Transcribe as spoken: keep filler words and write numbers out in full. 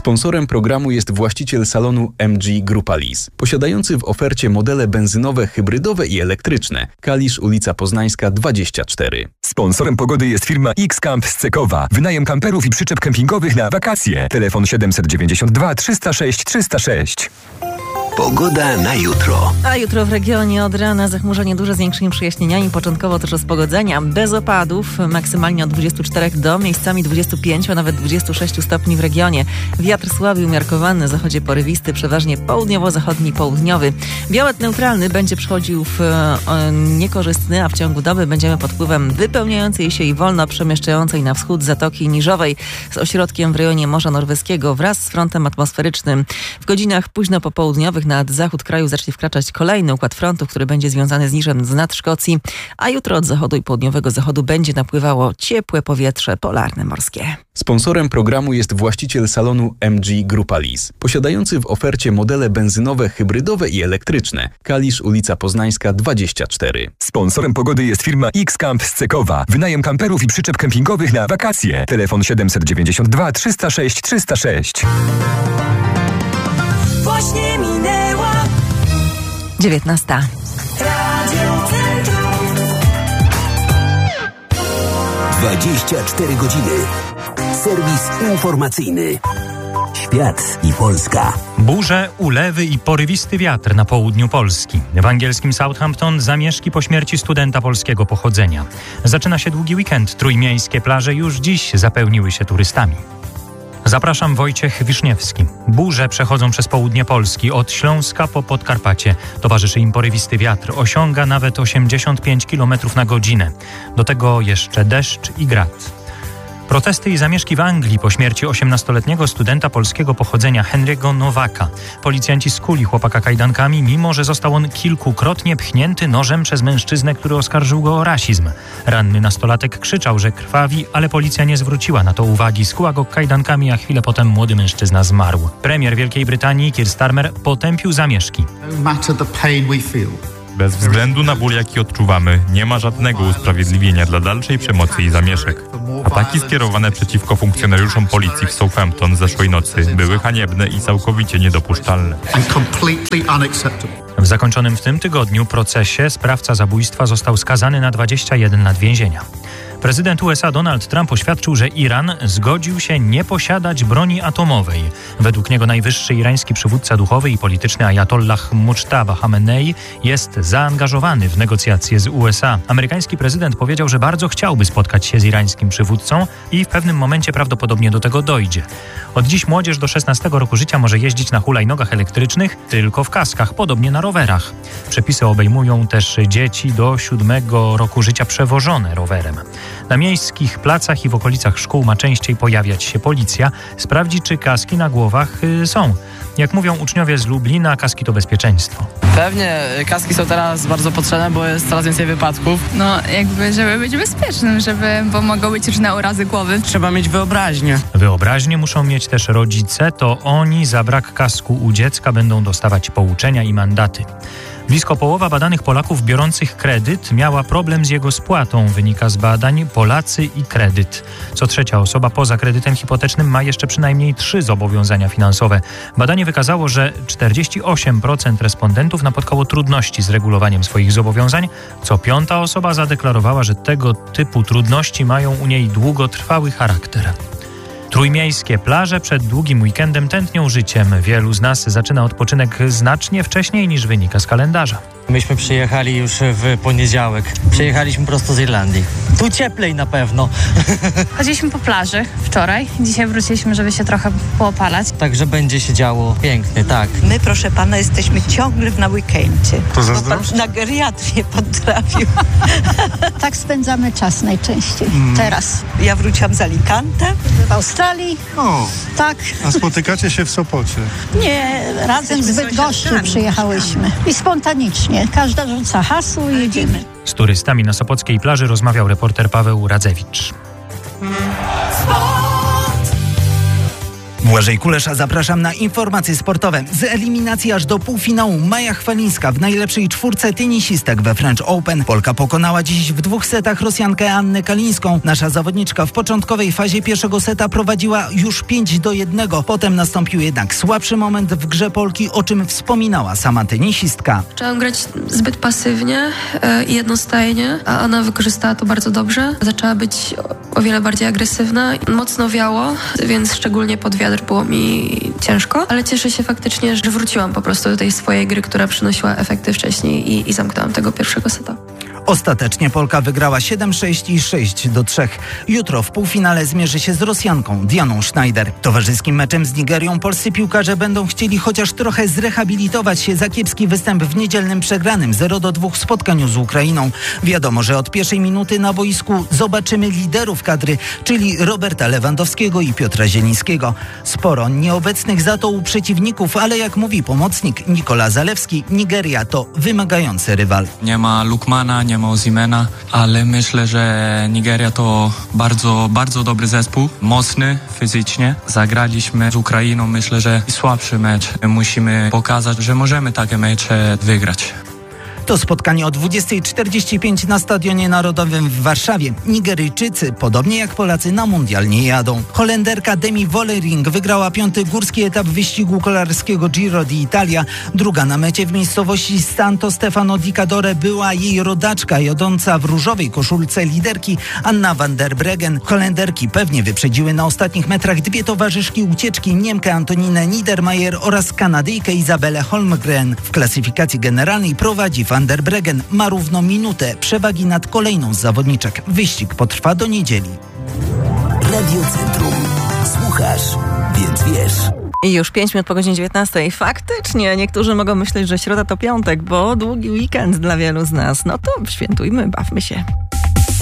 Sponsorem programu jest właściciel salonu M G Grupa Lease, posiadający w ofercie modele benzynowe, hybrydowe i elektryczne. Kalisz, ulica Poznańska dwadzieścia cztery. Sponsorem pogody jest firma X-Camp z Cekowa. Wynajem kamperów i przyczep kempingowych na wakacje. Telefon siedem dziewięć dwa trzysta sześć trzysta sześć. Pogoda na jutro. A jutro w regionie od rana zachmurzenie duże z większymi przejaśnieniami, początkowo też rozpogodzenia, bez opadów, maksymalnie od dwudziestu czterech do miejscami dwudziestu pięciu, a nawet dwudziestu sześciu stopni w regionie. Wiatr słaby umiarkowany, na zachodzie porywisty, przeważnie południowo-zachodni, południowy. Białet neutralny będzie przychodził w e, niekorzystny, a w ciągu doby będziemy pod wpływem wypełniającej się i wolno przemieszczającej na wschód Zatoki Niżowej z ośrodkiem w rejonie Morza Norweskiego wraz z frontem atmosferycznym. W godzinach późno popołudniowych nad zachód kraju zacznie wkraczać kolejny układ frontów, który będzie związany z niżem z nad Szkocji, a jutro od zachodu i południowego zachodu będzie napływało ciepłe powietrze polarne morskie. Sponsorem programu jest właściciel salonu M G Grupa Lease, posiadający w ofercie modele benzynowe, hybrydowe i elektryczne. Kalisz, ulica Poznańska dwadzieścia cztery. Sponsorem pogody jest firma X-Camp z Cekowa. Wynajem kamperów i przyczep kempingowych na wakacje. Telefon siedem dziewięć dwa trzysta sześć trzysta sześć. Właśnie minęła dziewiętnasta. Radio Centrum. dwadzieścia cztery godziny. Serwis informacyjny. Świat i Polska. Burze, ulewy i porywisty wiatr na południu Polski. W angielskim Southampton zamieszki po śmierci studenta polskiego pochodzenia. Zaczyna się długi weekend. Trójmiejskie plaże już dziś zapełniły się turystami. Zapraszam, Wojciech Wiszniewski. Burze przechodzą przez południe Polski, od Śląska po Podkarpacie. Towarzyszy im porywisty wiatr, osiąga nawet osiemdziesiąt pięć kilometrów na godzinę. Do tego jeszcze deszcz i grad. Protesty i zamieszki w Anglii po śmierci osiemnastoletniego studenta polskiego pochodzenia Henry'ego Nowaka. Policjanci skuli chłopaka kajdankami, mimo że został on kilkukrotnie pchnięty nożem przez mężczyznę, który oskarżył go o rasizm. Ranny nastolatek krzyczał, że krwawi, ale policja nie zwróciła na to uwagi. Skuła go kajdankami, a chwilę potem młody mężczyzna zmarł. Premier Wielkiej Brytanii Keir Starmer potępił zamieszki. Bez względu na ból, jaki odczuwamy, nie ma żadnego usprawiedliwienia dla dalszej przemocy i zamieszek. Ataki skierowane przeciwko funkcjonariuszom policji w Southampton zeszłej nocy były haniebne i całkowicie niedopuszczalne. W zakończonym w tym tygodniu procesie sprawca zabójstwa został skazany na dwadzieścia jeden lat więzienia. Prezydent U S A Donald Trump oświadczył, że Iran zgodził się nie posiadać broni atomowej. Według niego najwyższy irański przywódca duchowy i polityczny ajatollah Mucztaba Chamenei jest zaangażowany w negocjacje z U S A. Amerykański prezydent powiedział, że bardzo chciałby spotkać się z irańskim przywódcą i w pewnym momencie prawdopodobnie do tego dojdzie. Od dziś młodzież do szesnastego roku życia może jeździć na hulajnogach elektrycznych tylko w kaskach, podobnie na rowerach. Przepisy obejmują też dzieci do siódmego roku życia przewożone rowerem. Na miejskich placach i w okolicach szkół ma częściej pojawiać się policja. Sprawdzi, czy kaski na głowach y, są. Jak mówią uczniowie z Lublina, kaski to bezpieczeństwo. Pewnie kaski są teraz bardzo potrzebne, bo jest coraz więcej wypadków. No jakby, żeby być bezpiecznym, żeby, bo mogą być różne urazy głowy. Trzeba mieć wyobraźnię. Wyobraźnię muszą mieć też rodzice, to oni za brak kasku u dziecka będą dostawać pouczenia i mandaty. Blisko połowa badanych Polaków biorących kredyt miała problem z jego spłatą, wynika z badań Polacy i kredyt. Co trzecia osoba poza kredytem hipotecznym ma jeszcze przynajmniej trzy zobowiązania finansowe. Badanie wykazało, że czterdzieści osiem procent respondentów napotkało trudności z regulowaniem swoich zobowiązań. Co piąta osoba zadeklarowała, że tego typu trudności mają u niej długotrwały charakter. Trójmiejskie plaże przed długim weekendem tętnią życiem. Wielu z nas zaczyna odpoczynek znacznie wcześniej niż wynika z kalendarza. Myśmy przyjechali już w poniedziałek. Przyjechaliśmy prosto z Irlandii. Tu cieplej na pewno. Chodziliśmy po plaży wczoraj. Dzisiaj wróciliśmy, żeby się trochę poopalać. Także będzie się działo pięknie, tak. My, proszę pana, jesteśmy ciągle na weekendzie. To zazdrość? Pan na geriatrię potrafił. Tak spędzamy czas najczęściej. Mm. Teraz. Ja wróciłam z Alicante. W Australii. O, tak. A spotykacie się w Sopocie? Nie, razem z Bydgoszczy przyjechałyśmy. I spontanicznie. Każda rzuca hasło i jedziemy. Z turystami na sopockiej plaży rozmawiał reporter Paweł Radzewicz. Błażej Kulesza, zapraszam na informacje sportowe. Z eliminacji aż do półfinału Maja Chwalińska w najlepszej czwórce tenisistek we French Open. Polka pokonała dziś w dwóch setach Rosjankę Annę Kalińską. Nasza zawodniczka w początkowej fazie pierwszego seta prowadziła już pięć do jednego. Potem nastąpił jednak słabszy moment w grze Polki, o czym wspominała sama tenisistka. Zaczęłam grać zbyt pasywnie i jednostajnie, a ona wykorzystała to bardzo dobrze. Zaczęła być o wiele bardziej agresywna. Mocno wiało, więc szczególnie pod wiatr było mi ciężko, ale cieszę się faktycznie, że wróciłam po prostu do tej swojej gry, która przynosiła efekty wcześniej i, i zamknęłam tego pierwszego seta. Ostatecznie Polka wygrała siedem sześć i sześć do trzech. Jutro w półfinale zmierzy się z Rosjanką Dianą Schneider. Towarzyskim meczem z Nigerią polscy piłkarze będą chcieli chociaż trochę zrehabilitować się za kiepski występ w niedzielnym przegranym zero do dwóch spotkaniu z Ukrainą. Wiadomo, że od pierwszej minuty na boisku zobaczymy liderów kadry, czyli Roberta Lewandowskiego i Piotra Zielińskiego. Sporo nieobecnych za to u przeciwników, ale jak mówi pomocnik Nikola Zalewski, Nigeria to wymagający rywal. Nie ma Lukmana, nie ma Osimena, ale myślę, że Nigeria to bardzo, bardzo dobry zespół, mocny fizycznie. Zagraliśmy z Ukrainą, myślę, że słabszy mecz. Musimy pokazać, że możemy takie mecze wygrać. To spotkanie o dwudziestej czterdzieści pięć na Stadionie Narodowym w Warszawie. Nigeryjczycy, podobnie jak Polacy, na mundial nie jadą. Holenderka Demi Vollering wygrała piąty górski etap wyścigu kolarskiego Giro d'Italia. Druga na mecie w miejscowości Santo Stefano di Cadore była jej rodaczka, jadąca w różowej koszulce liderki Anna van der Breggen. Holenderki pewnie wyprzedziły na ostatnich metrach dwie towarzyszki ucieczki, Niemkę Antoninę Niedermayer oraz Kanadyjkę Izabelę Holmgren. W klasyfikacji generalnej prowadzi van der Breggen, ma równo minutę przewagi nad kolejną z zawodniczek. Wyścig potrwa do niedzieli. Radio Centrum. Słuchasz, więc wiesz. I już pięć minut po godzinie dziewiętnastej. Faktycznie niektórzy mogą myśleć, że środa to piątek, bo długi weekend dla wielu z nas. No to świętujmy, bawmy się.